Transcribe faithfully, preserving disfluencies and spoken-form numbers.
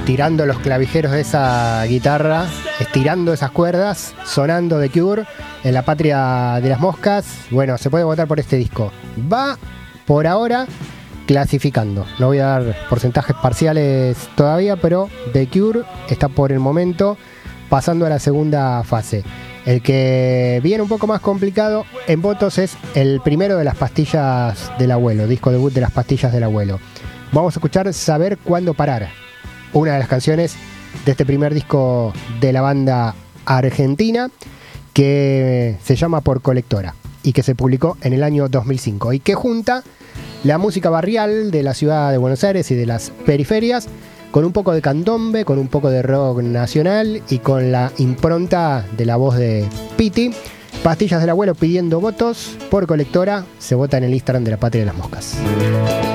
tirando los clavijeros de esa guitarra, estirando esas cuerdas, sonando The Cure en la patria de las moscas. Bueno, se puede votar por este disco. Va por ahora clasificando. No voy a dar porcentajes parciales todavía, pero The Cure está por el momento pasando a la segunda fase. El que viene un poco más complicado en votos es el primero de Las Pastillas del Abuelo, disco debut de Las Pastillas del Abuelo. Vamos a escuchar Saber Cuándo Parar, una de las canciones de este primer disco de la banda argentina, que se llama Por Colectora y que se publicó en el año dos mil cinco y que junta la música barrial de la ciudad de Buenos Aires y de las periferias con un poco de candombe, con un poco de rock nacional y con la impronta de la voz de Piti. Pastillas del Abuelo pidiendo votos. Por Colectora se vota en el Instagram de la Patria de las Moscas.